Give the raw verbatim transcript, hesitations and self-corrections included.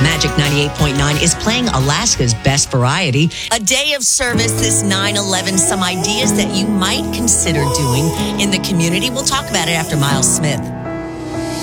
Magic ninety-eight point nine is playing Alaska's best variety. A day of service this nine eleven. Some ideas that you might consider doing in the community. We'll talk about it after Miles Smith.